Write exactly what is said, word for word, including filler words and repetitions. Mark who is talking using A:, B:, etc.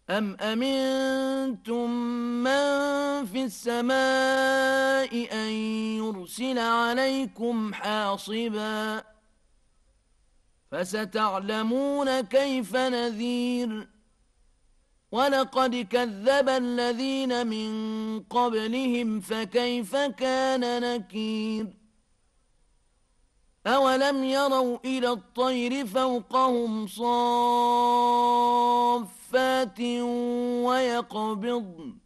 A: أم أمنتم من في السماء أن يرسل عليكم حاصبا فستعلمون كيف نذير ولقد كذب الذين من قبلهم فكيف كان نكير أولم يروا إلى الطير فوقهم صافات ويقبضن